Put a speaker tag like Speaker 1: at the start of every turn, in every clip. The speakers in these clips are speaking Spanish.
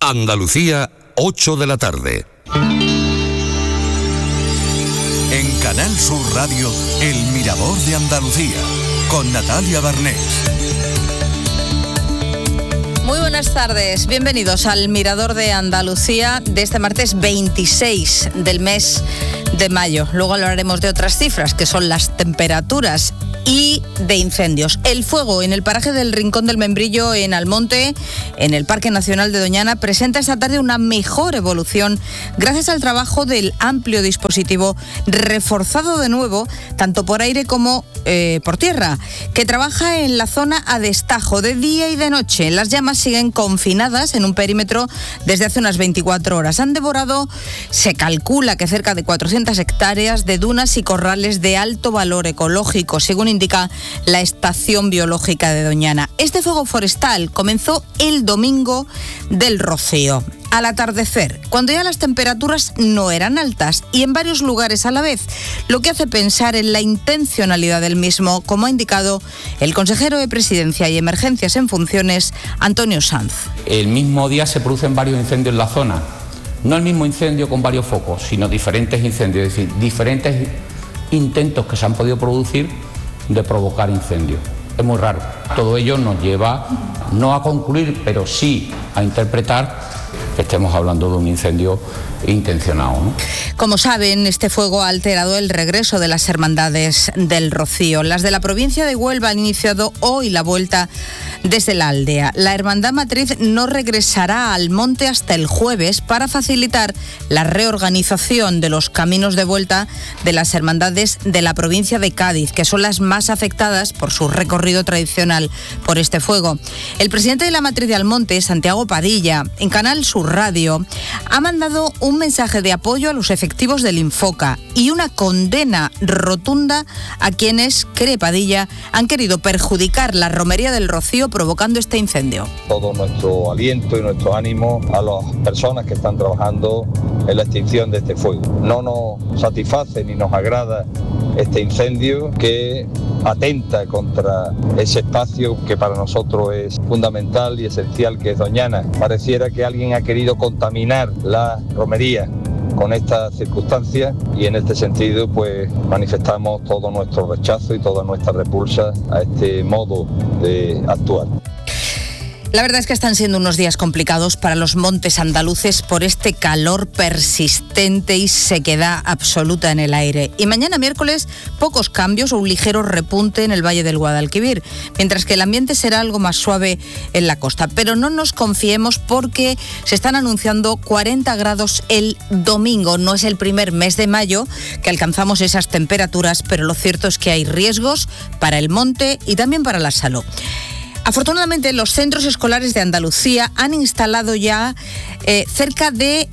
Speaker 1: Andalucía, 8 de la tarde.
Speaker 2: En Canal Sur Radio, El Mirador de Andalucía, con Natalia Barnés.
Speaker 3: Muy buenas tardes, bienvenidos al Mirador de Andalucía de este martes 26 del mes de mayo. Luego hablaremos de otras cifras, que son las temperaturas y de incendios. El fuego en el paraje del Rincón del Membrillo, en Almonte, en el Parque Nacional de Doñana, presenta esta tarde una mejor evolución gracias al trabajo del amplio dispositivo, reforzado de nuevo, tanto por aire como por tierra, que trabaja en la zona a destajo de día y de noche. Las llamas siguen confinadas en un perímetro desde hace unas 24 horas. Han devorado, se calcula que cerca de 400 hectáreas de dunas y corrales de alto valor ecológico, según indica la Estación Biológica de Doñana. Este fuego forestal comenzó el domingo del Rocío, al atardecer, cuando ya las temperaturas no eran altas y en varios lugares a la vez, lo que hace pensar en la intencionalidad del mismo, como ha indicado el consejero de Presidencia y Emergencias en funciones, Antonio Sanz.
Speaker 4: El mismo día se producen varios incendios en la zona, no el mismo incendio con varios focos, sino diferentes incendios, es decir, diferentes intentos que se han podido producir de provocar incendios. Es muy raro. Todo ello nos lleva no a concluir, pero sí a interpretar que estemos hablando de un incendio intencionado, ¿no?
Speaker 3: Como saben, este fuego ha alterado el regreso de las hermandades del Rocío. Las de la provincia de Huelva han iniciado hoy la vuelta desde la aldea. La hermandad matriz no regresará al monte hasta el jueves para facilitar la reorganización de los caminos de vuelta de las hermandades de la provincia de Cádiz, que son las más afectadas por su recorrido tradicional por este fuego. El presidente de la matriz de Almonte, Santiago Padilla, en Canal Sur Radio, ha mandado un mensaje de apoyo a los efectivos del Infoca y una condena rotunda a quienes, cree Padilla, han querido perjudicar la romería del Rocío provocando este incendio.
Speaker 5: Todo nuestro aliento y nuestro ánimo a las personas que están trabajando en la extinción de este fuego. No nos satisface ni nos agrada este incendio que atenta contra ese espacio que para nosotros es fundamental y esencial, que es Doñana. Pareciera que alguien ha querido contaminar la romería con estas circunstancias y en este sentido pues manifestamos todo nuestro rechazo y toda nuestra repulsa a este modo de actuar.
Speaker 3: La verdad es que están siendo unos días complicados para los montes andaluces por este calor persistente y sequedad absoluta en el aire. Y mañana miércoles pocos cambios o un ligero repunte en el Valle del Guadalquivir, mientras que el ambiente será algo más suave en la costa. Pero no nos confiemos porque se están anunciando 40 grados el domingo. No es el primer mes de mayo que alcanzamos esas temperaturas, pero lo cierto es que hay riesgos para el monte y también para la salud. Afortunadamente, los centros escolares de Andalucía han instalado ya cerca de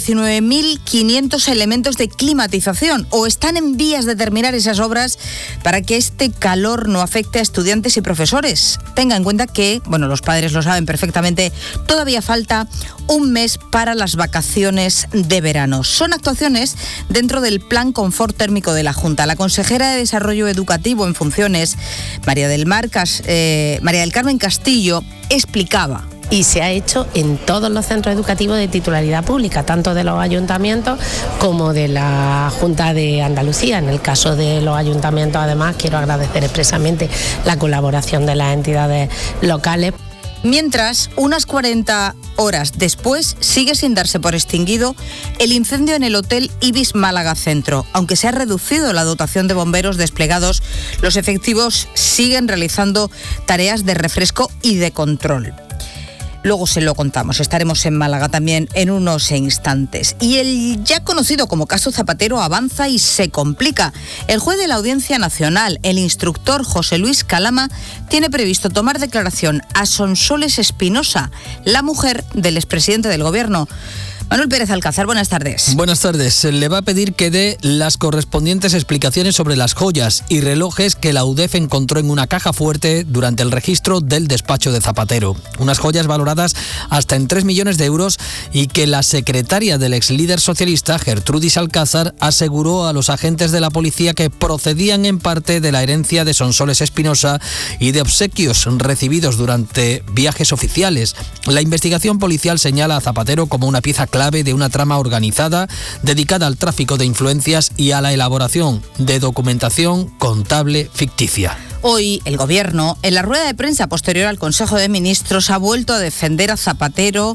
Speaker 3: 19.500 elementos de climatización o están en vías de terminar esas obras para que este calor no afecte a estudiantes y profesores. Tenga en cuenta que, bueno, los padres lo saben perfectamente, todavía falta un mes para las vacaciones de verano. Son actuaciones dentro del Plan Confort Térmico de la Junta. La consejera de Desarrollo Educativo en funciones, María del Carmen Castillo, explicaba.
Speaker 6: Y se ha hecho en todos los centros educativos de titularidad pública, tanto de los ayuntamientos como de la Junta de Andalucía. En el caso de los ayuntamientos, además, quiero agradecer expresamente la colaboración de las entidades locales.
Speaker 3: Mientras, unas 40 horas después, sigue sin darse por extinguido el incendio en el Hotel Ibis Málaga Centro. Aunque se ha reducido la dotación de bomberos desplegados, los efectivos siguen realizando tareas de refresco y de control. Luego se lo contamos, estaremos en Málaga también en unos instantes. Y el ya conocido como caso Zapatero avanza y se complica. El juez de la Audiencia Nacional, el instructor José Luis Calama, tiene previsto tomar declaración a Sonsoles Espinosa, la mujer del expresidente del Gobierno. Manuel Pérez Alcázar, buenas tardes.
Speaker 7: Buenas tardes. Le va a pedir que dé las correspondientes explicaciones sobre las joyas y relojes que la UDEF encontró en una caja fuerte durante el registro del despacho de Zapatero. Unas joyas valoradas hasta en 3 millones de euros y que la secretaria del ex líder socialista, Gertrudis Alcázar, aseguró a los agentes de la policía que procedían en parte de la herencia de Sonsoles Espinosa y de obsequios recibidos durante viajes oficiales. La investigación policial señala a Zapatero como una pieza clave de una trama organizada dedicada al tráfico de influencias y a la elaboración de documentación contable ficticia.
Speaker 3: Hoy el Gobierno, en la rueda de prensa posterior al Consejo de Ministros, ha vuelto a defender a Zapatero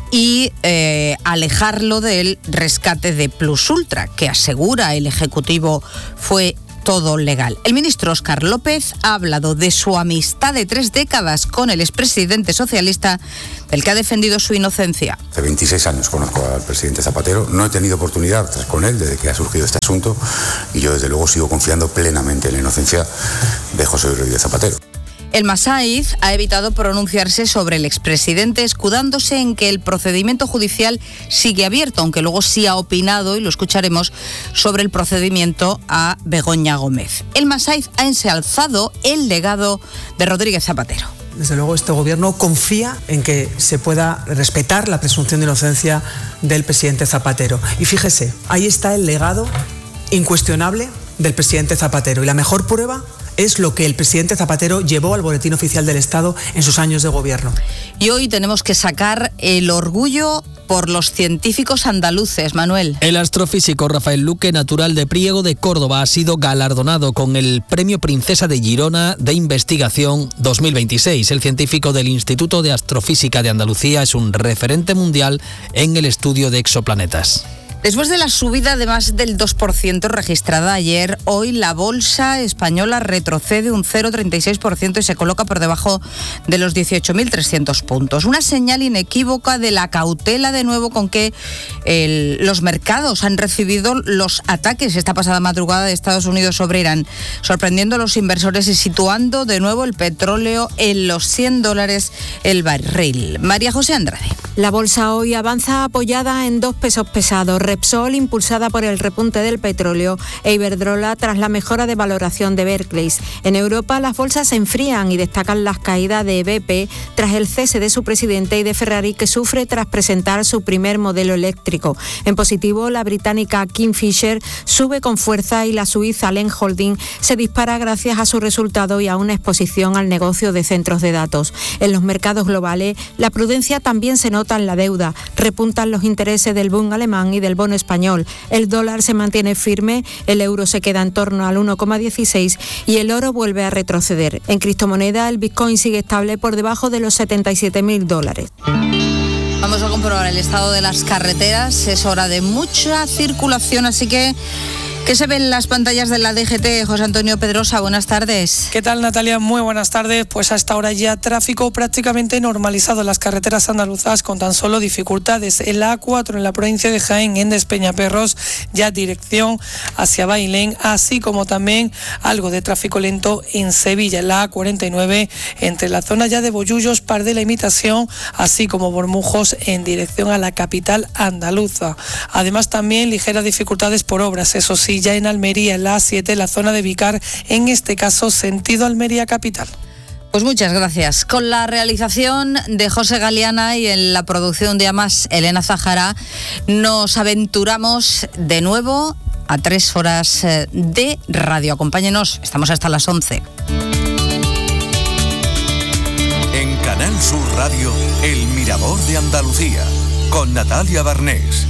Speaker 3: y alejarlo del rescate de Plus Ultra, que asegura el Ejecutivo fue todo legal. El ministro Óscar López ha hablado de su amistad de 3 décadas con el expresidente socialista, del que ha defendido su inocencia.
Speaker 8: Hace 26 años conozco al presidente Zapatero, no he tenido oportunidad de estar con él desde que ha surgido este asunto y yo desde luego sigo confiando plenamente en la inocencia de José Luis Rodríguez Zapatero.
Speaker 3: El Masaiz ha evitado pronunciarse sobre el expresidente, escudándose en que el procedimiento judicial sigue abierto, aunque luego sí ha opinado, y lo escucharemos, sobre el procedimiento a Begoña Gómez. El Masaiz ha ensalzado el legado de Rodríguez Zapatero.
Speaker 9: Desde luego este gobierno confía en que se pueda respetar la presunción de inocencia del presidente Zapatero. Y fíjese, ahí está el legado incuestionable del presidente Zapatero. Y la mejor prueba es lo que el presidente Zapatero llevó al Boletín Oficial del Estado en sus años de gobierno.
Speaker 3: Y hoy tenemos que sacar el orgullo por los científicos andaluces, Manuel.
Speaker 7: El astrofísico Rafael Luque, natural de Priego de Córdoba, ha sido galardonado con el Premio Princesa de Girona de Investigación 2026. El científico del Instituto de Astrofísica de Andalucía es un referente mundial en el estudio de exoplanetas.
Speaker 3: Después de la subida de más del 2% registrada ayer, hoy la bolsa española retrocede un 0,36% y se coloca por debajo de los 18.300 puntos. Una señal inequívoca de la cautela de nuevo con que los mercados han recibido los ataques esta pasada madrugada de Estados Unidos sobre Irán, sorprendiendo a los inversores y situando de nuevo el petróleo en los $100 el barril. María José Andrade.
Speaker 10: La bolsa hoy avanza apoyada en 2 pesos pesados. Repsol, impulsada por el repunte del petróleo, e Iberdrola tras la mejora de valoración de Barclays. En Europa las bolsas se enfrían y destacan las caídas de BP tras el cese de su presidente y de Ferrari, que sufre tras presentar su primer modelo eléctrico. En positivo, la británica Kingfisher sube con fuerza y la suiza Len Holding se dispara gracias a su resultado y a una exposición al negocio de centros de datos. En los mercados globales, la prudencia también se nota en la deuda. Repuntan los intereses del Bund alemán y del bono español. El dólar se mantiene firme, el euro se queda en torno al 1,16 y el oro vuelve a retroceder. En criptomoneda, el Bitcoin sigue estable por debajo de los $77.000.
Speaker 3: Vamos a comprobar el estado de las carreteras. Es hora de mucha circulación, así que ¿qué se ve en las pantallas de la DGT? José Antonio Pedrosa, buenas tardes.
Speaker 11: ¿Qué tal, Natalia? Muy buenas tardes. Pues hasta ahora ya tráfico prácticamente normalizado en las carreteras andaluzas, con tan solo dificultades en la A4 en la provincia de Jaén, en Despeñaperros, ya dirección hacia Bailén, así como también algo de tráfico lento en Sevilla, en la A49 entre la zona ya de Bollullos, Par de la Imitación, así como Bormujos en dirección a la capital andaluza. Además también ligeras dificultades por obras, eso sí, ya en Almería, en la A7, la zona de Vicar, en este caso sentido Almería capital.
Speaker 3: Pues muchas gracias. Con la realización de José Galeana y en la producción de Amas Elena Zahara, nos aventuramos de nuevo a 3 horas de radio. Acompáñenos, estamos hasta las 11.
Speaker 2: En Canal Sur Radio, El Mirador de Andalucía, con Natalia Barnés.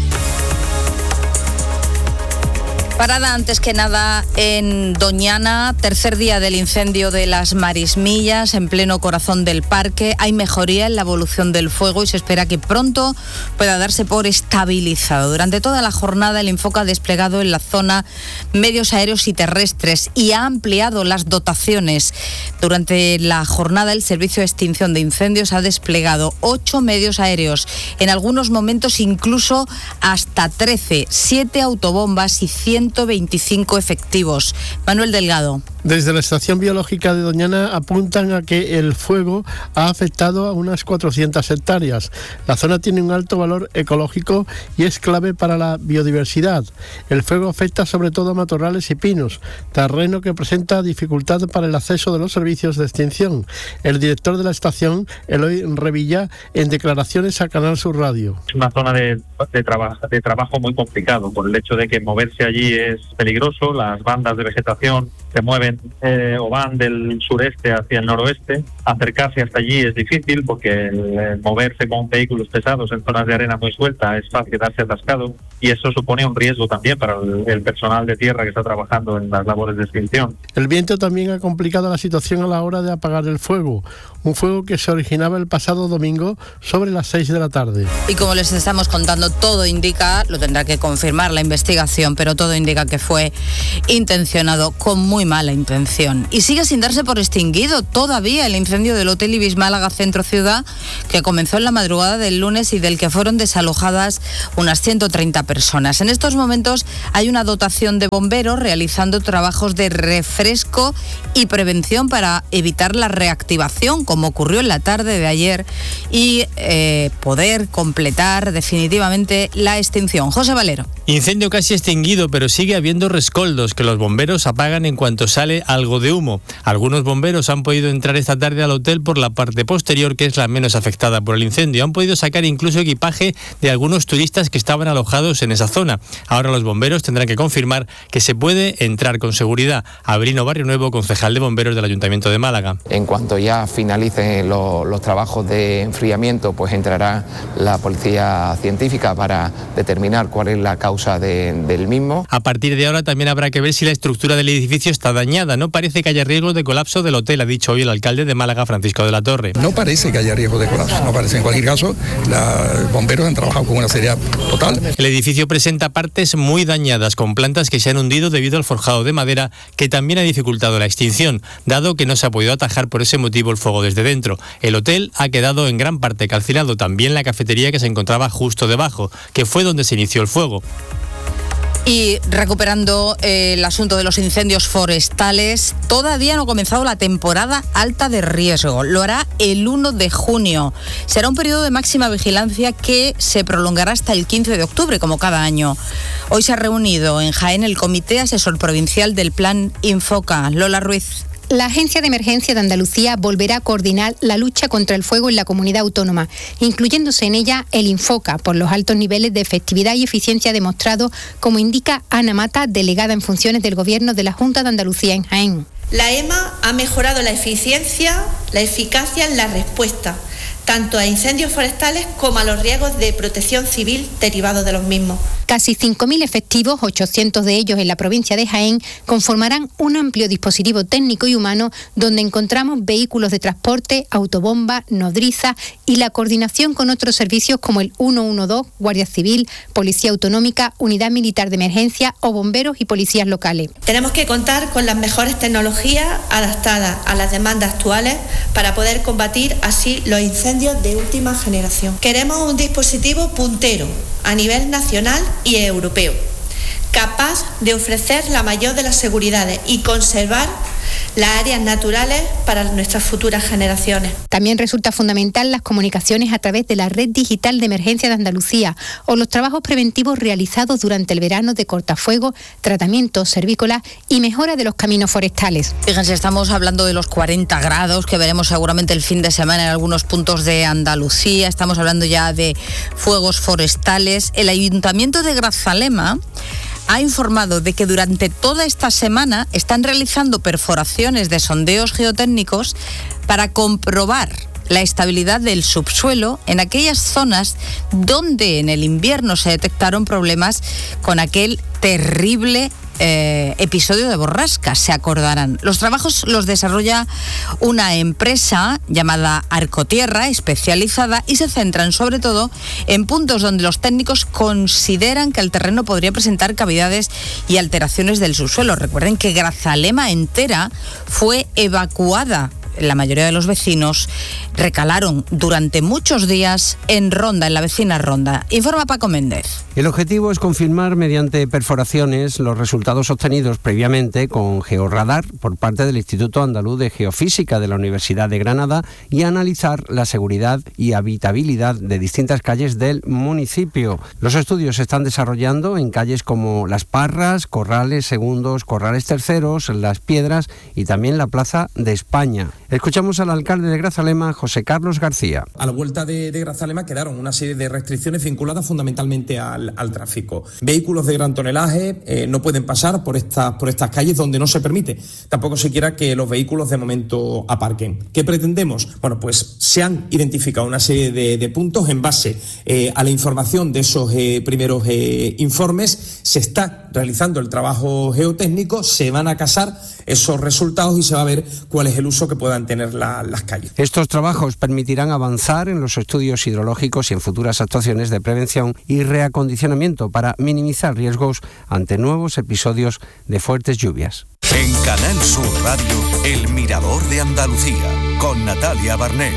Speaker 3: Parada antes que nada en Doñana, tercer día del incendio de las Marismillas, en pleno corazón del parque. Hay mejoría en la evolución del fuego y se espera que pronto pueda darse por estabilizado. Durante toda la jornada el Infoca ha desplegado en la zona medios aéreos y terrestres y ha ampliado las dotaciones. Durante la jornada el Servicio de Extinción de Incendios ha desplegado 8 medios aéreos, en algunos momentos incluso hasta 13, 7 autobombas y 125 efectivos. Manuel Delgado.
Speaker 12: Desde la estación biológica de Doñana apuntan a que el fuego ha afectado a unas 400 hectáreas. La zona tiene un alto valor ecológico y es clave para la biodiversidad. El fuego afecta sobre todo a matorrales y pinos, terreno que presenta dificultad para el acceso de los servicios de extinción. El director de la estación, Eloy Revilla, en declaraciones a Canal Sur Radio.
Speaker 13: Es una zona de trabajo muy complicado, por el hecho de que moverse allí es peligroso. Las bandas de vegetación se mueven o van del sureste hacia el noroeste. Acercarse hasta allí es difícil porque el moverse con vehículos pesados en zonas de arena muy suelta es fácil quedarse atascado, y eso supone un riesgo también para el personal de tierra que está trabajando en las labores de extinción.
Speaker 12: El viento también ha complicado la situación a la hora de apagar el fuego, un fuego que se originaba el pasado domingo sobre las 6 de la tarde.
Speaker 3: Y como les estamos contando, todo indica, lo tendrá que confirmar la investigación, pero todo indica que fue intencionado, con muy mala intención. Y sigue sin darse por extinguido todavía el incendio del Hotel Ibis Málaga Centro Ciudad, que comenzó en la madrugada del lunes y del que fueron desalojadas unas 130 personas. En estos momentos hay una dotación de bomberos realizando trabajos de refresco y prevención para evitar la reactivación, como ocurrió en la tarde de ayer, y poder completar definitivamente la extinción. José Valero.
Speaker 14: Incendio casi extinguido, pero sigue habiendo rescoldos que los bomberos apagan en cuanto sale algo de humo. Algunos bomberos han podido entrar esta tarde al hotel por la parte posterior, que es la menos afectada por el incendio. Han podido sacar incluso equipaje de algunos turistas que estaban alojados en esa zona. Ahora los bomberos tendrán que confirmar que se puede entrar con seguridad. Abrino Barrio Nuevo, concejal de bomberos del Ayuntamiento de Málaga.
Speaker 15: En cuanto ya finalicen los trabajos de enfriamiento, pues entrará la policía científica para determinar cuál es la causa del mismo.
Speaker 14: A partir de ahora también habrá que ver si la estructura del edificio está dañada. No parece que haya riesgo de colapso del hotel, ha dicho hoy el alcalde de Málaga, Francisco de la Torre.
Speaker 16: No parece que haya riesgo de colapso, no parece. En cualquier caso, los bomberos han trabajado con una seriedad total.
Speaker 14: El edificio presenta partes muy dañadas, con plantas que se han hundido debido al forjado de madera, que también ha dificultado la extinción, dado que no se ha podido atajar por ese motivo el fuego desde dentro. El hotel ha quedado en gran parte calcinado, también la cafetería que se encontraba justo debajo, que fue donde se inició el fuego.
Speaker 3: Y recuperando el asunto de los incendios forestales, todavía no ha comenzado la temporada alta de riesgo. Lo hará el 1 de junio. Será un periodo de máxima vigilancia que se prolongará hasta el 15 de octubre, como cada año. Hoy se ha reunido en Jaén el Comité Asesor Provincial del Plan Infoca. Lola Ruiz.
Speaker 17: La Agencia de Emergencia de Andalucía volverá a coordinar la lucha contra el fuego en la comunidad autónoma, incluyéndose en ella el Infoca, por los altos niveles de efectividad y eficiencia demostrados, como indica Ana Mata, delegada en funciones del Gobierno de la Junta de Andalucía en Jaén.
Speaker 18: La EMA ha mejorado la eficiencia, la eficacia en la respuesta, tanto a incendios forestales como a los riesgos de protección civil derivados de los mismos.
Speaker 17: Casi 5.000 efectivos, 800 de ellos en la provincia de Jaén, conformarán un amplio dispositivo técnico y humano donde encontramos vehículos de transporte, autobombas, nodrizas y la coordinación con otros servicios como el 112, Guardia Civil, Policía Autonómica, Unidad Militar de Emergencia o bomberos y policías locales.
Speaker 18: Tenemos que contar con las mejores tecnologías adaptadas a las demandas actuales para poder combatir así los incendios de última generación. Queremos un dispositivo puntero a nivel nacional y europeo, capaz de ofrecer la mayor de las seguridades y conservar las áreas naturales para nuestras futuras generaciones.
Speaker 17: También resulta fundamental las comunicaciones a través de la Red Digital de Emergencia de Andalucía o los trabajos preventivos realizados durante el verano de cortafuegos, tratamientos servícolas y mejora de los caminos forestales.
Speaker 3: Fíjense, estamos hablando de los 40 grados que veremos seguramente el fin de semana en algunos puntos de Andalucía. Estamos hablando ya de fuegos forestales. El Ayuntamiento de Grazalema ha informado de que durante toda esta semana están realizando perforaciones de sondeos geotécnicos para comprobar la estabilidad del subsuelo en aquellas zonas donde en el invierno se detectaron problemas con aquel terrible episodio de borrascas, se acordarán. Los trabajos los desarrolla una empresa llamada Arcotierra, especializada, y se centran sobre todo en puntos donde los técnicos consideran que el terreno podría presentar cavidades y alteraciones del subsuelo. Recuerden que Grazalema entera fue evacuada la mayoría de los vecinos recalaron durante muchos días en Ronda, en la vecina Ronda. Informa Paco Méndez.
Speaker 19: El objetivo es confirmar mediante perforaciones los resultados obtenidos previamente con georradar por parte del Instituto Andaluz de Geofísica de la Universidad de Granada y analizar la seguridad y habitabilidad de distintas calles del municipio. Los estudios se están desarrollando en calles como Las Parras, Corrales Segundos, Corrales Terceros, Las Piedras y también la Plaza de España. Escuchamos al alcalde de Grazalema, José Carlos García.
Speaker 20: A la vuelta de Grazalema quedaron una serie de restricciones vinculadas fundamentalmente al tráfico. Vehículos de gran tonelaje no pueden pasar por estas calles donde no se permite. Tampoco se quiera que los vehículos de momento aparquen. ¿Qué pretendemos? Bueno, pues se han identificado una serie de puntos en base a la información de esos primeros informes. Se está realizando el trabajo geotécnico, se van a casar esos resultados y se va a ver cuál es el uso que puedan tener las calles.
Speaker 19: Estos trabajos permitirán avanzar en los estudios hidrológicos y en futuras actuaciones de prevención y reacondicionamiento para minimizar riesgos ante nuevos episodios de fuertes lluvias.
Speaker 2: En Canal Sur Radio, El Mirador de Andalucía, con Natalia Barnés.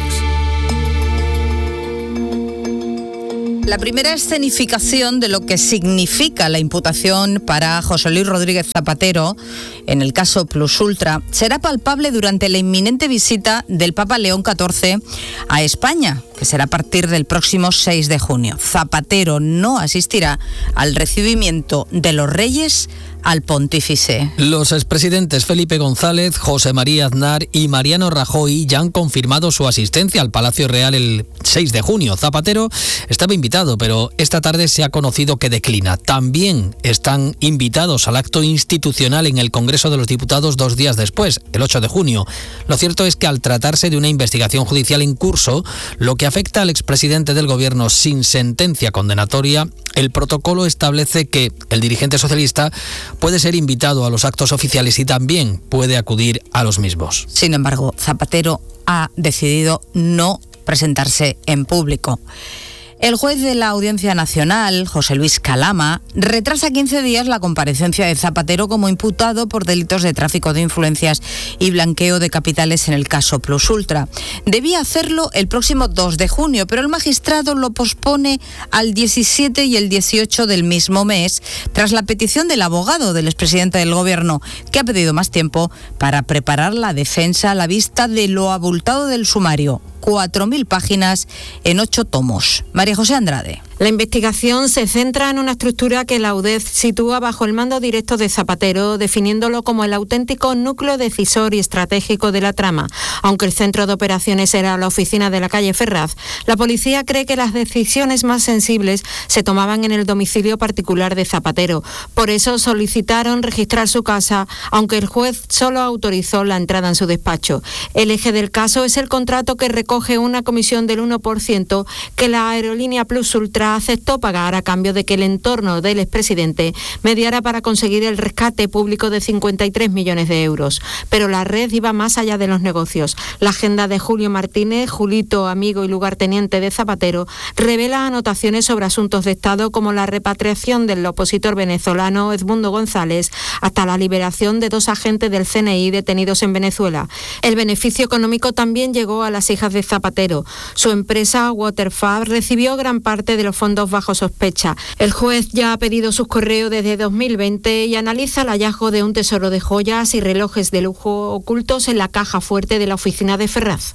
Speaker 3: La primera escenificación de lo que significa la imputación para José Luis Rodríguez Zapatero en el caso Plus Ultra será palpable durante la inminente visita del Papa León XIV a España, que será a partir del próximo 6 de junio. Zapatero no asistirá al recibimiento de los reyes al pontífice.
Speaker 7: Los expresidentes Felipe González, José María Aznar y Mariano Rajoy ya han confirmado su asistencia al Palacio Real el 6 de junio. Zapatero estaba invitado, pero esta tarde se ha conocido que declina. También están invitados al acto institucional en el Congreso de los Diputados 2 días después, el 8 de junio. Lo cierto es que al tratarse de una investigación judicial en curso, lo que afecta al expresidente del Gobierno sin sentencia condenatoria, el protocolo establece que el dirigente socialista puede ser invitado a los actos oficiales y también puede acudir a los mismos.
Speaker 3: Sin embargo, Zapatero ha decidido no presentarse en público. El juez de la Audiencia Nacional, José Luis Calama, retrasa 15 días la comparecencia de Zapatero como imputado por delitos de tráfico de influencias y blanqueo de capitales en el caso Plus Ultra. Debía hacerlo el próximo 2 de junio, pero el magistrado lo pospone al 17 y el 18 del mismo mes, tras la petición del abogado del expresidente del Gobierno, que ha pedido más tiempo para preparar la defensa a la vista de lo abultado del sumario. 4.000 páginas en 8 tomos. María José Andrade.
Speaker 10: La investigación se centra en una estructura que la UDEF sitúa bajo el mando directo de Zapatero, definiéndolo como el auténtico núcleo decisor y estratégico de la trama. Aunque el centro de operaciones era la oficina de la calle Ferraz, la policía cree que las decisiones más sensibles se tomaban en el domicilio particular de Zapatero. Por eso solicitaron registrar su casa, aunque el juez solo autorizó la entrada en su despacho. El eje del caso es el contrato que recoge una comisión del 1% que la aerolínea Plus Ultra aceptó pagar a cambio de que el entorno del expresidente mediara para conseguir el rescate público de 53 millones de euros. Pero la red iba más allá de los negocios. La agenda de Julio Martínez, Julito, amigo y lugarteniente de Zapatero, revela anotaciones sobre asuntos de Estado como la repatriación del opositor venezolano Edmundo González hasta la liberación de 2 agentes del CNI detenidos en Venezuela. El beneficio económico también llegó a las hijas de Zapatero. Su empresa Waterfab recibió gran parte de los fondos bajo sospecha. El juez ya ha pedido sus correos desde 2020 y analiza el hallazgo de un tesoro de joyas y relojes de lujo ocultos en la caja fuerte de la oficina de Ferraz.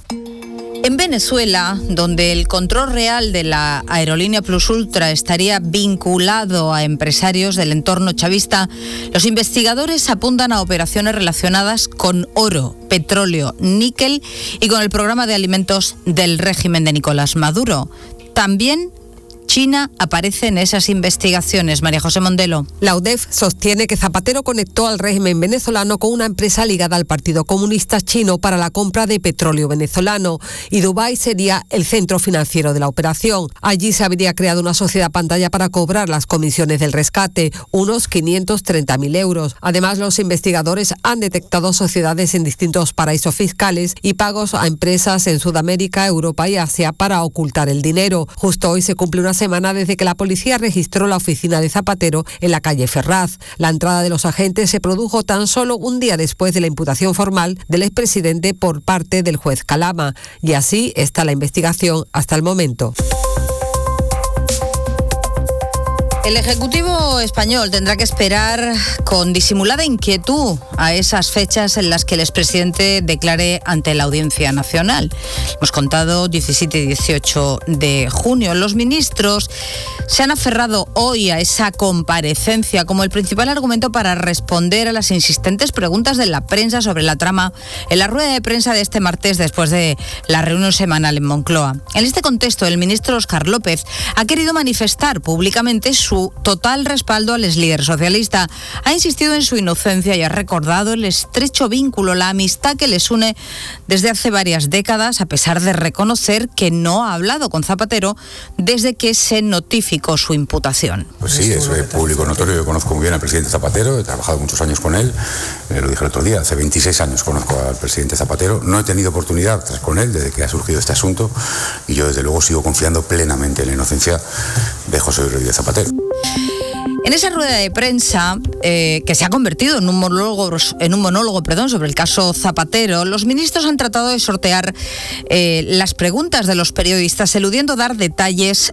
Speaker 3: En Venezuela, donde el control real de la aerolínea Plus Ultra estaría vinculado a empresarios del entorno chavista, los investigadores apuntan a operaciones relacionadas con oro, petróleo, níquel y con el programa de alimentos del régimen de Nicolás Maduro. También China aparece en esas investigaciones. María José Mondelo.
Speaker 21: La UDEF sostiene que Zapatero conectó al régimen venezolano con una empresa ligada al Partido Comunista Chino para la compra de petróleo venezolano y Dubái sería el centro financiero de la operación. Allí se habría creado una sociedad pantalla para cobrar las comisiones del rescate, unos 530.000 euros. Además, los investigadores han detectado sociedades en distintos paraísos fiscales y pagos a empresas en Sudamérica, Europa y Asia para ocultar el dinero. Justo hoy se cumple una una semana desde que la policía registró la oficina de Zapatero en la calle Ferraz. La entrada de los agentes se produjo tan solo un día después de la imputación formal del expresidente por parte del juez Calama. Y así está la investigación hasta el momento.
Speaker 3: El Ejecutivo español tendrá que esperar con disimulada inquietud a esas fechas en las que el expresidente declare ante la Audiencia Nacional. Hemos contado 17 y 18 de junio. Los ministros se han aferrado hoy a esa comparecencia como el principal argumento para responder a las insistentes preguntas de la prensa sobre la trama en la rueda de prensa de este martes después de la reunión semanal en Moncloa. En este contexto, el ministro Óscar López ha querido manifestar públicamente su total respaldo al exlíder socialista. Ha insistido en su inocencia y ha recordado el estrecho vínculo, la amistad que les une desde hace varias décadas, a pesar de reconocer que no ha hablado con Zapatero desde que se notificó su imputación.
Speaker 8: Pues sí, es público notorio. Yo conozco muy bien al presidente Zapatero, he trabajado muchos años con él, lo dije el otro día, hace 26 años conozco al presidente Zapatero. No he tenido oportunidad de estar con él desde que ha surgido este asunto y yo desde luego sigo confiando plenamente en la inocencia de José Rodríguez Zapatero.
Speaker 3: En esa rueda de prensa, que se ha convertido en un monólogo sobre el caso Zapatero, los ministros han tratado de sortear las preguntas de los periodistas, eludiendo dar detalles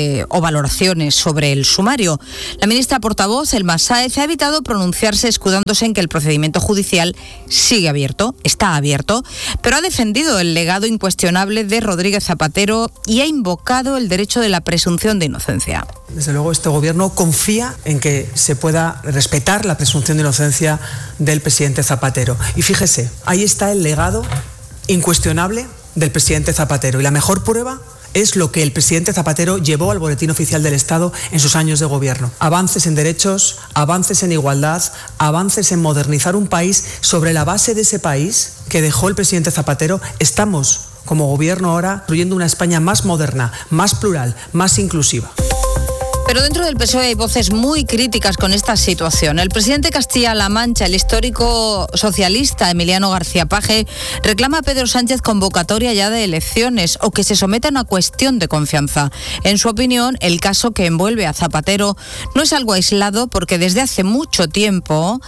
Speaker 3: o valoraciones sobre el sumario. La ministra portavoz, Elma Sáez, ha evitado pronunciarse escudándose en que el procedimiento judicial sigue abierto, está abierto, pero ha defendido el legado incuestionable de Rodríguez Zapatero y ha invocado el derecho de la presunción de inocencia.
Speaker 9: Desde luego, este gobierno confía en que se pueda respetar la presunción de inocencia del presidente Zapatero. Y fíjese, ahí está el legado incuestionable del presidente Zapatero. Y la mejor prueba es lo que el presidente Zapatero llevó al Boletín Oficial del Estado en sus años de gobierno. Avances en derechos, avances en igualdad, avances en modernizar un país. Sobre la base de ese país que dejó el presidente Zapatero, estamos, como gobierno ahora, construyendo una España más moderna, más plural, más inclusiva.
Speaker 3: Pero dentro del PSOE hay voces muy críticas con esta situación. El presidente de Castilla-La Mancha, el histórico socialista Emiliano García Paje, reclama a Pedro Sánchez convocatoria ya de elecciones o que se someta a una cuestión de confianza. En su opinión, el caso que envuelve a Zapatero no es algo aislado porque desde hace mucho tiempo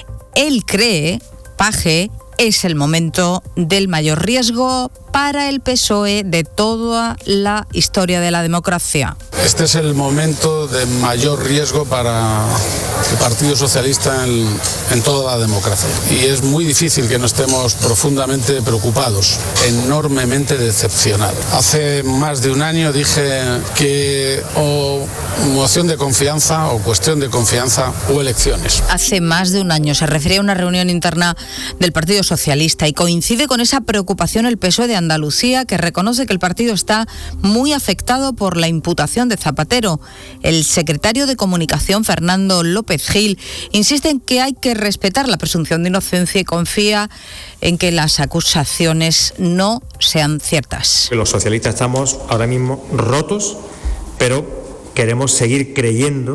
Speaker 3: él cree, Paje, es el momento del mayor riesgo para el PSOE de toda la historia de la democracia.
Speaker 1: Este es el momento de mayor riesgo para el Partido Socialista en toda la democracia. Y es muy difícil que no estemos profundamente preocupados, enormemente decepcionados. Hace más de un año dije que o moción de confianza o cuestión de confianza o elecciones.
Speaker 3: Hace más de un año se refería a una reunión interna del Partido Socialista y coincide con esa preocupación el PSOE de Andalucía, que reconoce que el partido está muy afectado por la imputación de Zapatero. El secretario de Comunicación, Fernando López Gil, insiste en que hay que respetar la presunción de inocencia y confía en que las acusaciones no sean ciertas.
Speaker 22: Los socialistas estamos ahora mismo rotos, pero queremos seguir creyendo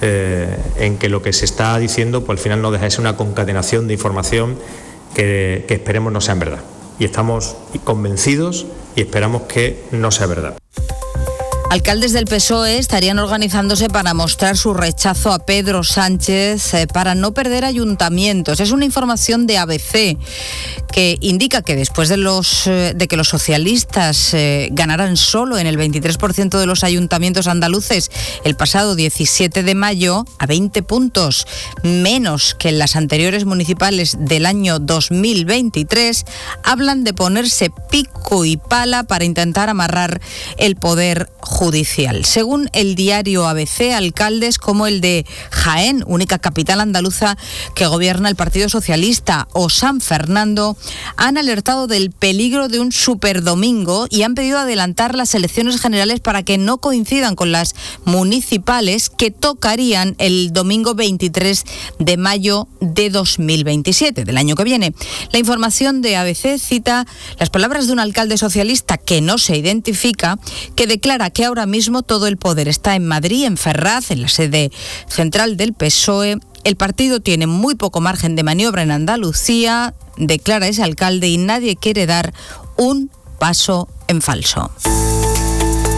Speaker 22: en que lo que se está diciendo pues al final no deja de ser una concatenación de información que esperemos no sean verdad. Y estamos convencidos y esperamos que no sea verdad.
Speaker 3: Alcaldes del PSOE estarían organizándose para mostrar su rechazo a Pedro Sánchez para no perder ayuntamientos. Es una información de ABC que indica que después de que los socialistas ganaran solo en el 23% de los ayuntamientos andaluces el pasado 17 de mayo, a 20 puntos menos que en las anteriores municipales del año 2023, hablan de ponerse pico y pala para intentar amarrar el poder judicial. Según el diario ABC, alcaldes como el de Jaén, única capital andaluza que gobierna el Partido Socialista, o San Fernando, han alertado del peligro de un superdomingo y han pedido adelantar las elecciones generales para que no coincidan con las municipales que tocarían el domingo 23 de mayo de 2027, del año que viene. La información de ABC cita las palabras de un alcalde socialista que no se identifica, que declara que ahora mismo todo el poder está en Madrid, en Ferraz, en la sede central del PSOE. El partido tiene muy poco margen de maniobra en Andalucía, declara ese alcalde, y nadie quiere dar un paso en falso.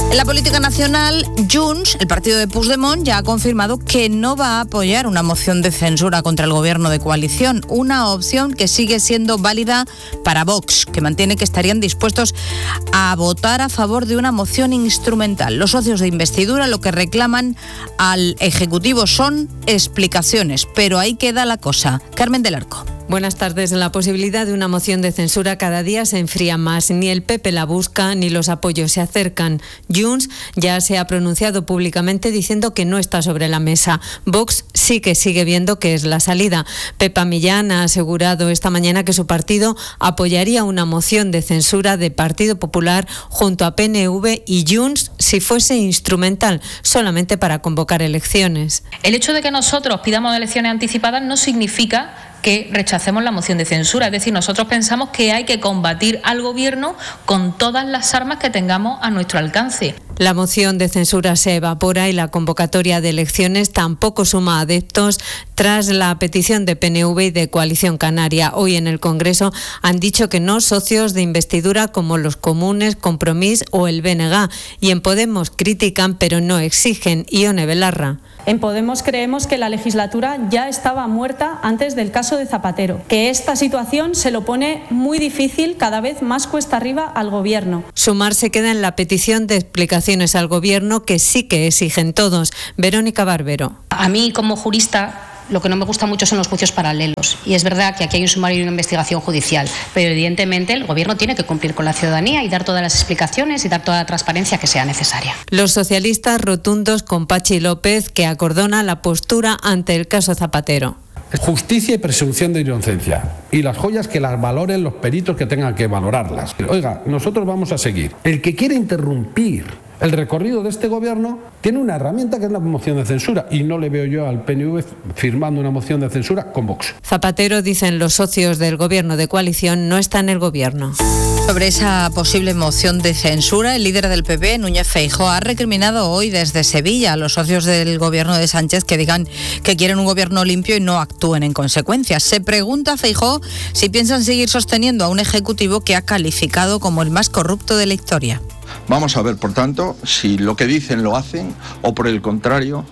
Speaker 3: En la política nacional, Junts, el partido de Puigdemont, ya ha confirmado que no va a apoyar una moción de censura contra el gobierno de coalición, una opción que sigue siendo válida para Vox, que mantiene que estarían dispuestos a votar a favor de una moción instrumental. Los socios de investidura lo que reclaman al Ejecutivo son explicaciones, pero ahí queda la cosa. Carmen del Arco.
Speaker 4: Buenas tardes. La posibilidad de una moción de censura cada día se enfría más. Ni el PP la busca, ni los apoyos se acercan. Junts ya se ha pronunciado públicamente diciendo que no está sobre la mesa. Vox sí que sigue viendo que es la salida. Pepa Millán ha asegurado esta mañana que su partido apoyaría una moción de censura de Partido Popular junto a PNV y Junts si fuese instrumental, solamente para convocar elecciones.
Speaker 5: El hecho de que nosotros pidamos elecciones anticipadas no significa que rechacemos la moción de censura. Es decir, nosotros pensamos que hay que combatir al gobierno con todas las armas que tengamos a nuestro alcance.
Speaker 4: La moción de censura se evapora y la convocatoria de elecciones tampoco suma adeptos tras la petición de PNV y de Coalición Canaria. Hoy en el Congreso han dicho que no socios de investidura como los Comunes, Compromís o el BNG. Y en Podemos critican pero no exigen. Ione Belarra.
Speaker 23: En Podemos creemos que la legislatura ya estaba muerta antes del caso de Zapatero, que esta situación se lo pone muy difícil, cada vez más cuesta arriba al Gobierno.
Speaker 4: Sumar se queda en la petición de explicaciones al Gobierno que sí que exigen todos. Verónica Barbero.
Speaker 5: A mí, como jurista, lo que no me gusta mucho son los juicios paralelos. Y es verdad que aquí hay un sumario y una investigación judicial, pero evidentemente el Gobierno tiene que cumplir con la ciudadanía y dar todas las explicaciones y dar toda la transparencia que sea necesaria.
Speaker 4: Los socialistas rotundos con Pachi López, que acordona la postura ante el caso Zapatero.
Speaker 24: Justicia y presunción de inocencia. Y las joyas que las valoren los peritos que tengan que valorarlas. Oiga, nosotros vamos a seguir. El que quiere interrumpir el recorrido de este gobierno tiene una herramienta que es la moción de censura y no le veo yo al PNV firmando una moción de censura con Vox.
Speaker 4: Zapatero, dicen los socios del gobierno de coalición, no está en el gobierno.
Speaker 3: Sobre esa posible moción de censura, el líder del PP, Núñez Feijóo, ha recriminado hoy desde Sevilla a los socios del gobierno de Sánchez que digan que quieren un gobierno limpio y no actúen en consecuencia. Se pregunta Feijóo si piensan seguir sosteniendo a un ejecutivo que ha calificado como el más corrupto de la historia.
Speaker 25: Vamos a ver, por tanto, si lo que dicen lo hacen o, por el contrario,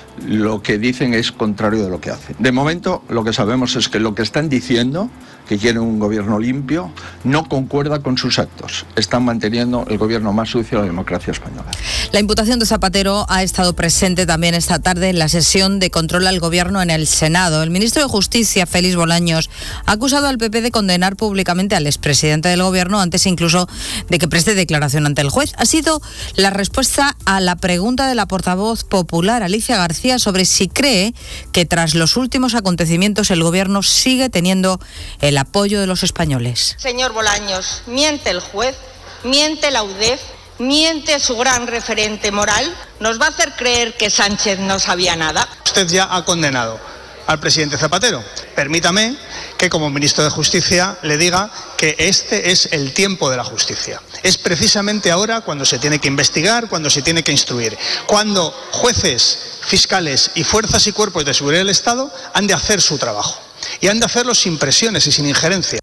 Speaker 25: lo que dicen es contrario de lo que hacen. De momento, lo que sabemos es que lo que están diciendo, que quieren un gobierno limpio, no concuerda con sus actos. Están manteniendo el gobierno más sucio de la democracia española.
Speaker 3: La imputación de Zapatero ha estado presente también esta tarde en la sesión de control al gobierno en el Senado. El ministro de Justicia, Félix Bolaños, ha acusado al PP de condenar públicamente al expresidente del gobierno antes incluso de que preste declaración ante el juez. Ha sido la respuesta a la pregunta de la portavoz popular, Alicia García, sobre si cree que tras los últimos acontecimientos el gobierno sigue teniendo el apoyo de los españoles.
Speaker 26: Señor Bolaños, miente el juez, miente la UDEF, miente su gran referente moral. ¿Nos va a hacer creer que Sánchez no sabía nada?
Speaker 27: Usted ya ha condenado al presidente Zapatero. Permítame que como ministro de Justicia le diga que este es el tiempo de la justicia. Es precisamente ahora cuando se tiene que investigar, cuando se tiene que instruir, cuando jueces, fiscales y fuerzas y cuerpos de seguridad del Estado han de hacer su trabajo. Y han de hacerlo sin presiones y sin injerencia.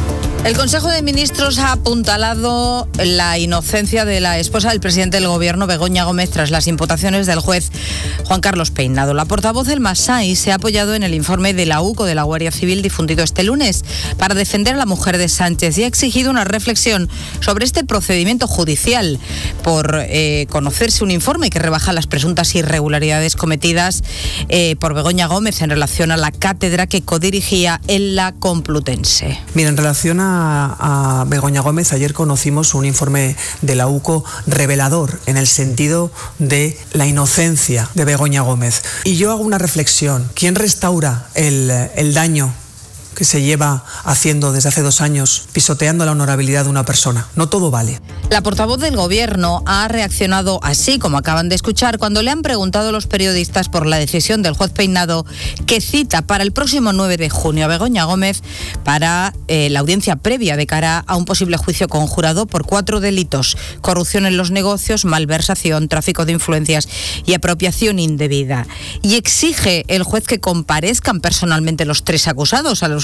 Speaker 3: El Consejo de Ministros ha apuntalado la inocencia de la esposa del presidente del Gobierno, Begoña Gómez, tras las imputaciones del juez Juan Carlos Peinado. La portavoz del Masai se ha apoyado en el informe de la UCO de la Guardia Civil difundido este lunes para defender a la mujer de Sánchez y ha exigido una reflexión sobre este procedimiento judicial por conocerse un informe que rebaja las presuntas irregularidades cometidas por Begoña Gómez en relación a la cátedra que codirigía en la Complutense.
Speaker 9: Mira, en relación a Begoña Gómez, ayer conocimos un informe de la UCO revelador en el sentido de la inocencia de Begoña Gómez. Y yo hago una reflexión. ¿Quién restaura el daño que se lleva haciendo desde hace 2 años, pisoteando la honorabilidad de una persona? No todo vale.
Speaker 3: La portavoz del Gobierno ha reaccionado así, como acaban de escuchar, cuando le han preguntado a los periodistas por la decisión del juez Peinado que cita para el próximo 9 de junio a Begoña Gómez para la audiencia previa de cara a un posible juicio conjurado por 4 delitos: corrupción en los negocios, malversación, tráfico de influencias y apropiación indebida. Y exige el juez que comparezcan personalmente los 3 acusados, a los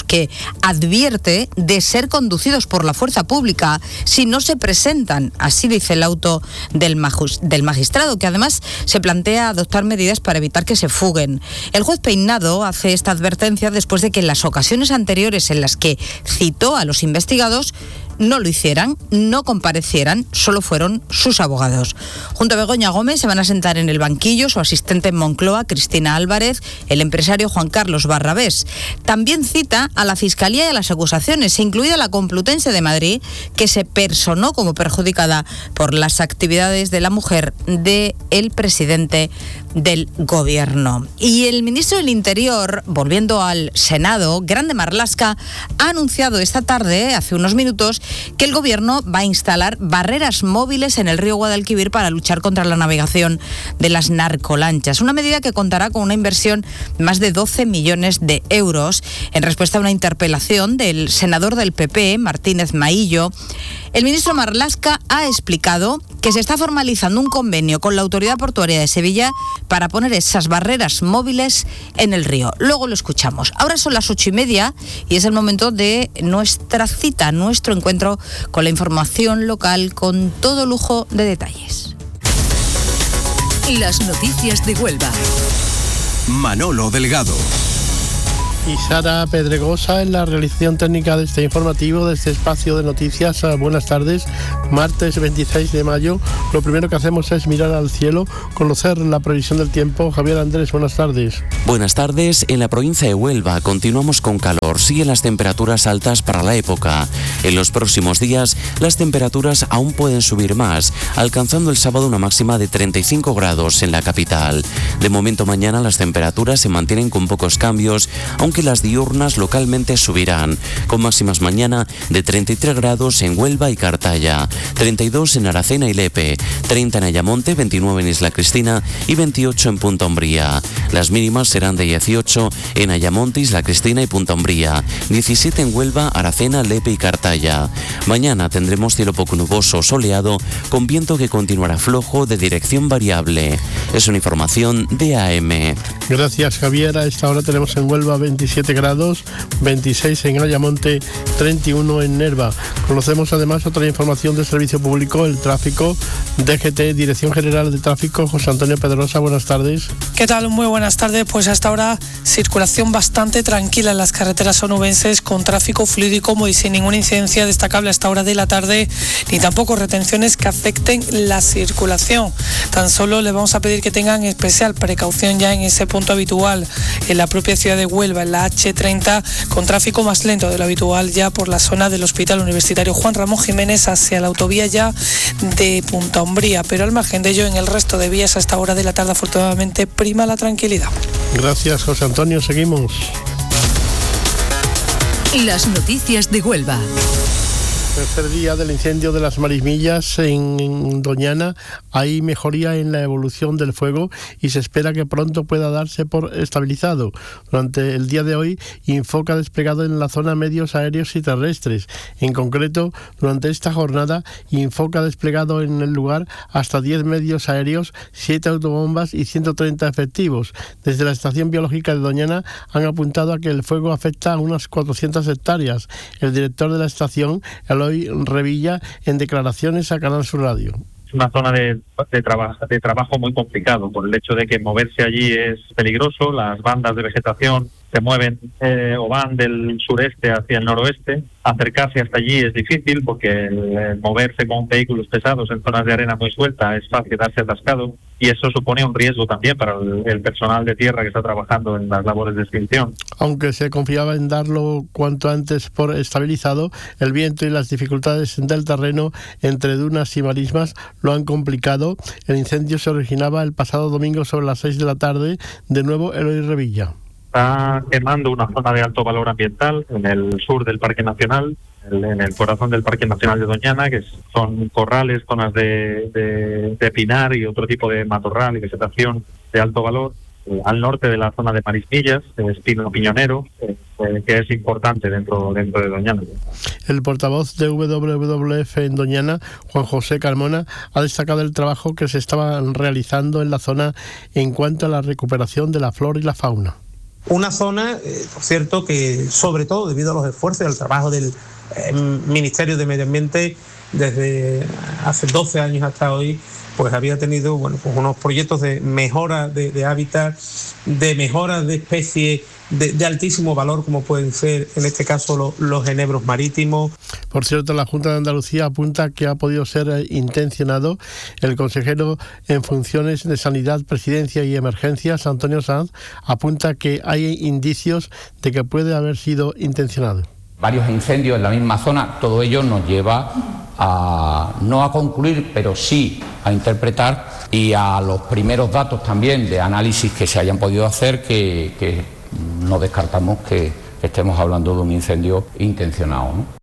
Speaker 3: que advierte de ser conducidos por la fuerza pública si no se presentan. Así dice el auto del magistrado, que además se plantea adoptar medidas para evitar que se fuguen. El juez Peinado hace esta advertencia después de que en las ocasiones anteriores en las que citó a los investigados no lo hicieran, no comparecieran, solo fueron sus abogados. Junto a Begoña Gómez se van a sentar en el banquillo su asistente en Moncloa, Cristina Álvarez, el empresario Juan Carlos Barrabés. También cita a la Fiscalía y a las acusaciones, incluida la Complutense de Madrid, que se personó como perjudicada por las actividades de la mujer del presidente del Gobierno. Y el ministro del Interior, volviendo al Senado, Grande Marlaska, ha anunciado esta tarde, hace unos minutos, que el Gobierno va a instalar barreras móviles en el río Guadalquivir para luchar contra la navegación de las narcolanchas. Una medida que contará con una inversión de más de 12 millones de euros. En respuesta a una interpelación del senador del PP, Martínez Maillo, el ministro Marlaska ha explicado que se está formalizando un convenio con la Autoridad Portuaria de Sevilla para poner esas barreras móviles en el río. Luego lo escuchamos. Ahora son las 8:30 y es el momento de nuestra cita, nuestro encuentro con la información local con todo lujo de detalles.
Speaker 2: Las noticias de Huelva. Manolo Delgado.
Speaker 6: Y Sara Pedregosa en la realización técnica de este informativo, de este espacio de noticias. Buenas tardes, martes 26 de mayo. Lo primero que hacemos es mirar al cielo, conocer la previsión del tiempo. Javier Andrés, buenas tardes.
Speaker 11: Buenas tardes. En la provincia de Huelva continuamos con calor. Siguen las temperaturas altas para la época. En los próximos días las temperaturas aún pueden subir más, alcanzando el sábado una máxima de 35 grados en la capital. De momento mañana las temperaturas se mantienen con pocos cambios, aunque las diurnas localmente subirán, con máximas mañana de 33 grados en Huelva y Cartaya, 32 en Aracena y Lepe, 30 en Ayamonte, 29 en Isla Cristina y 28 en Punta Umbría. Las mínimas serán de 18 en Ayamonte, Isla Cristina y Punta Umbría, 17 en Huelva, Aracena, Lepe y Cartaya. Mañana tendremos cielo poco nuboso, soleado, con viento que continuará flojo de dirección variable. Es una información de AM.
Speaker 6: Gracias, Javier. A esta hora tenemos en Huelva 27 grados, 26 en Ayamonte, 31 en Nerva. Conocemos además otra información del Servicio Público, el tráfico. DGT, Dirección General de Tráfico, José Antonio Pedrosa, buenas tardes.
Speaker 12: ¿Qué tal? Muy buenas tardes. Pues hasta ahora circulación bastante tranquila en las carreteras onubenses, con tráfico fluido y sin ninguna incidencia destacable a esta hora de la tarde, ni tampoco retenciones que afecten la circulación. Tan solo les vamos a pedir que tengan especial precaución ya en ese punto habitual, en la propia ciudad de Huelva, en la H30, con tráfico más lento de lo habitual ya por la zona del Hospital Universitario Juan Ramón Jiménez hacia la autovía ya de Punta Umbría, pero al margen de ello en el resto de vías a esta hora de la tarde afortunadamente prima la tranquilidad.
Speaker 6: Gracias, José Antonio, seguimos.
Speaker 2: Las noticias de Huelva.
Speaker 6: Tercer día del incendio de las Marismillas en Doñana. Hay mejoría en la evolución del fuego y se espera que pronto pueda darse por estabilizado. Durante el día de hoy, Infoca ha desplegado en la zona medios aéreos y terrestres. En concreto, durante esta jornada, Infoca ha desplegado en el lugar hasta 10 medios aéreos, 7 autobombas y 130 efectivos. Desde la Estación Biológica de Doñana han apuntado a que el fuego afecta a unas 400 hectáreas. El director de la estación, Eloy Revilla, en declaraciones a Canal Sur Radio.
Speaker 13: Es una zona de trabajo muy complicado, por el hecho de que moverse allí es peligroso. Las bandas de vegetación se mueven o van del sureste hacia el noroeste. Acercarse hasta allí es difícil porque el moverse con vehículos pesados en zonas de arena muy suelta es fácil darse atascado, y eso supone un riesgo también para el personal de tierra que está trabajando en las labores de extinción.
Speaker 6: Aunque se confiaba en darlo cuanto antes por estabilizado, el viento y las dificultades del terreno entre dunas y marismas lo han complicado. El incendio se originaba el pasado domingo sobre las 6 de la tarde. De nuevo, Eloy Revilla.
Speaker 13: Está quemando una zona de alto valor ambiental en el sur del Parque Nacional, en el corazón del Parque Nacional de Doñana, que son corrales, zonas de pinar y otro tipo de matorral y vegetación de alto valor, al norte de la zona de Marismillas, de espino piñonero, que es importante dentro de Doñana.
Speaker 6: El portavoz de WWF en Doñana, Juan José Carmona, ha destacado el trabajo que se estaba realizando en la zona en cuanto a la recuperación de la flora y la fauna.
Speaker 14: Una zona, por cierto, que sobre todo debido a los esfuerzos y al trabajo del Ministerio de Medio Ambiente desde hace 12 años hasta hoy, pues había tenido pues unos proyectos de mejora de hábitat, de mejora de especies de altísimo valor, como pueden ser en este caso los enebros marítimos.
Speaker 6: Por cierto, la Junta de Andalucía apunta que ha podido ser intencionado. El consejero en funciones de Sanidad, Presidencia y Emergencias, Antonio Sanz, apunta que hay indicios de que puede haber sido intencionado.
Speaker 15: Varios incendios en la misma zona, todo ello nos lleva no a concluir, pero sí a interpretar, y a los primeros datos también de análisis que se hayan podido hacer, que no descartamos que estemos hablando de un incendio intencionado, ¿no?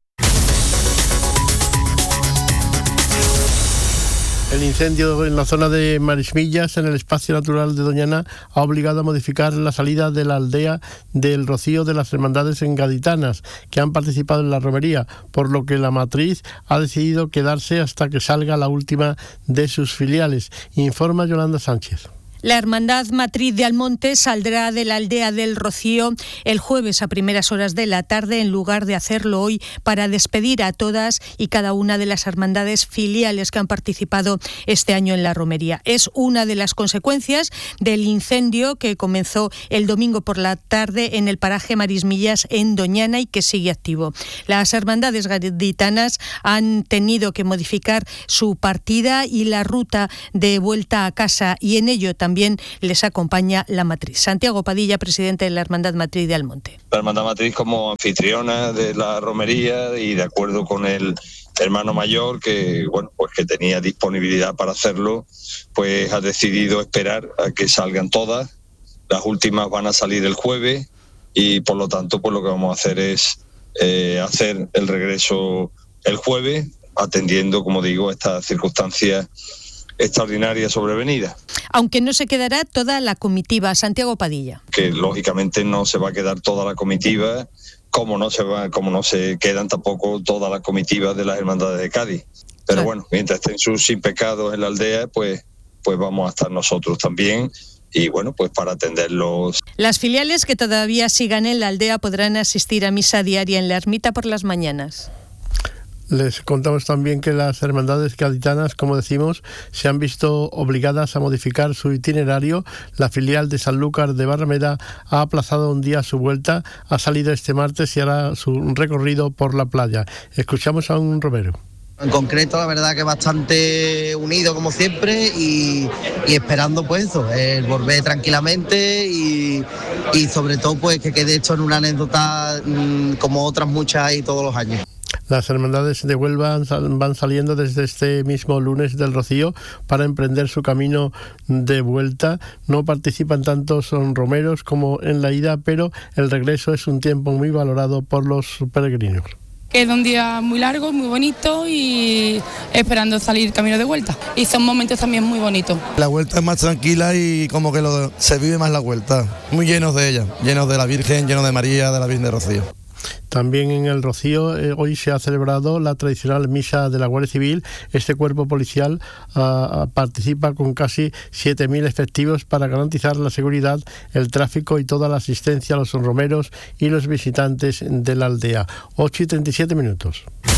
Speaker 6: El incendio en la zona de Marismillas, en el espacio natural de Doñana, ha obligado a modificar la salida de la aldea del Rocío de las hermandades gaditanas que han participado en la romería, por lo que la matriz ha decidido quedarse hasta que salga la última de sus filiales, informa Yolanda Sánchez.
Speaker 16: La Hermandad Matriz de Almonte saldrá de la aldea del Rocío el jueves a primeras horas de la tarde, en lugar de hacerlo hoy, para despedir a todas y cada una de las hermandades filiales que han participado este año en la romería. Es una de las consecuencias del incendio que comenzó el domingo por la tarde en el paraje Marismillas, en Doñana, y que sigue activo. Las hermandades gaditanas han tenido que modificar su partida y la ruta de vuelta a casa, y en ello también les acompaña la matriz. Santiago Padilla, presidente de la Hermandad Matriz de Almonte.
Speaker 17: La Hermandad Matriz, como anfitriona de la romería y de acuerdo con el hermano mayor que tenía disponibilidad para hacerlo, pues ha decidido esperar a que salgan todas. Las últimas van a salir el jueves y por lo tanto pues lo que vamos a hacer es hacer el regreso el jueves, atendiendo, como digo, estas circunstancias extraordinaria sobrevenida.
Speaker 16: Aunque no se quedará toda la comitiva. Santiago Padilla.
Speaker 17: Que lógicamente no se va a quedar toda la comitiva, como no se quedan tampoco todas las comitivas de las hermandades de Cádiz. Pero bueno, mientras estén sus sin pecados en la aldea, pues vamos a estar nosotros también. Y bueno, pues para atenderlos.
Speaker 16: Las filiales que todavía sigan en la aldea podrán asistir a misa diaria en la ermita por las mañanas.
Speaker 6: Les contamos también que las hermandades gaditanas, como decimos, se han visto obligadas a modificar su itinerario. La filial de Sanlúcar de Barrameda ha aplazado un día su vuelta, ha salido este martes y hará su recorrido por la playa. Escuchamos a un romero.
Speaker 18: En concreto, la verdad que bastante unido como siempre y esperando pues eso, el volver tranquilamente y sobre todo pues que quede hecho en una anécdota como otras muchas y todos los años.
Speaker 6: Las hermandades de Huelva van saliendo desde este mismo lunes del Rocío para emprender su camino de vuelta. No participan tantos romeros como en la ida, pero el regreso es un tiempo muy valorado por los peregrinos.
Speaker 19: Es un día muy largo, muy bonito y esperando salir camino de vuelta. Y son momentos también muy bonitos.
Speaker 20: La vuelta es más tranquila y como que se vive más la vuelta. Muy llenos de ella, llenos de la Virgen, llenos de María, de la Virgen de Rocío.
Speaker 6: También en el Rocío hoy se ha celebrado la tradicional misa de la Guardia Civil. Este cuerpo policial participa con casi 7.000 efectivos para garantizar la seguridad, el tráfico y toda la asistencia a los romeros y los visitantes de la aldea. 8:37.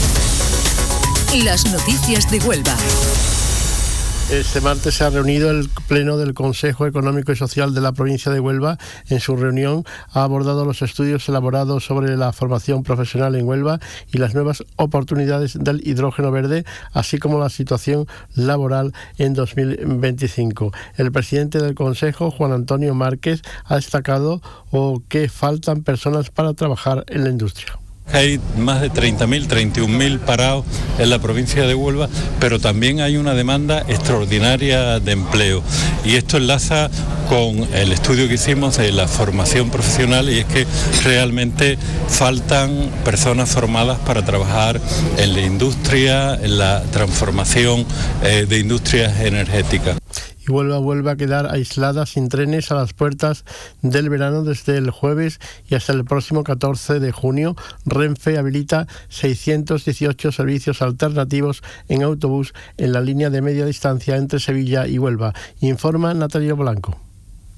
Speaker 28: Las noticias de Huelva.
Speaker 6: Este martes se ha reunido el Pleno del Consejo Económico y Social de la provincia de Huelva. En su reunión ha abordado los estudios elaborados sobre la formación profesional en Huelva y las nuevas oportunidades del hidrógeno verde, así como la situación laboral en 2025. El presidente del Consejo, Juan Antonio Márquez, ha destacado que faltan personas para trabajar en la industria.
Speaker 29: Hay más de 30.000, 31.000 parados en la provincia de Huelva, pero también hay una demanda extraordinaria de empleo. Y esto enlaza con el estudio que hicimos de la formación profesional, y es que realmente faltan personas formadas para trabajar en la industria, en la transformación de industrias energéticas.
Speaker 6: Y Huelva vuelve a quedar aislada, sin trenes, a las puertas del verano desde el jueves y hasta el próximo 14 de junio. Renfe habilita 618 servicios alternativos en autobús en la línea de media distancia entre Sevilla y Huelva. Informa Natalia Blanco.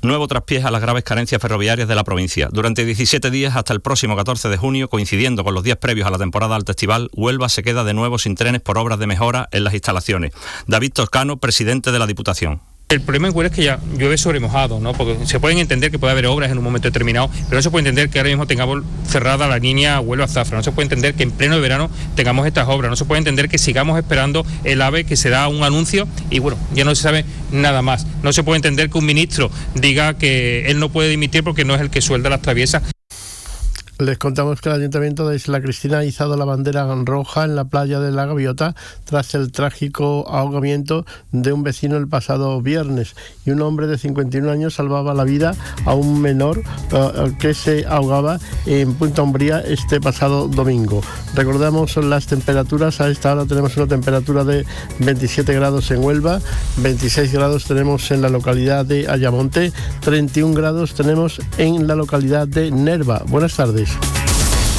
Speaker 1: Nuevo traspiés a las graves carencias ferroviarias de la provincia. Durante 17 días hasta el próximo 14 de junio, coincidiendo con los días previos a la temporada alta estival, Huelva se queda de nuevo sin trenes por obras de mejora en las instalaciones. David Toscano, presidente de la Diputación.
Speaker 5: El problema en Huelva es que ya llueve sobre mojado, ¿no? Porque se pueden entender que puede haber obras en un momento determinado, pero no se puede entender que ahora mismo tengamos cerrada la línea Huelva-Zafra, no se puede entender que en pleno verano tengamos estas obras, no se puede entender que sigamos esperando el AVE, que se da un anuncio y bueno, ya no se sabe nada más. No se puede entender que un ministro diga que él no puede dimitir porque no es el que suelda las traviesas.
Speaker 6: Les contamos que el Ayuntamiento de Isla Cristina ha izado la bandera roja en la playa de La Gaviota tras el trágico ahogamiento de un vecino el pasado viernes, y un hombre de 51 años salvaba la vida a un menor que se ahogaba en Punta Umbría este pasado domingo. Recordamos las temperaturas. A esta hora tenemos una temperatura de 27 grados en Huelva, 26 grados tenemos en la localidad de Ayamonte, 31 grados tenemos en la localidad de Nerva. Buenas tardes.